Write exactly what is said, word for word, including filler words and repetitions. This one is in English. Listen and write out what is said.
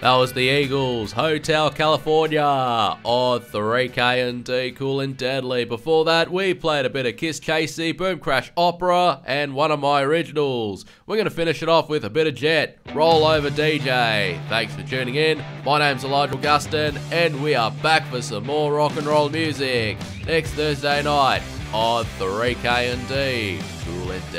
That was the Eagles, Hotel California on three K and D, Cool and Deadly. Before that, we played a bit of Kiss Casey, Boom Crash Opera, and one of my originals. We're going to finish it off with a bit of Jet, Roll Over D J. Thanks for tuning in. My name's Elijah Augustin, and we are back for some more rock and roll music next Thursday night on three K and D, Cool and Deadly.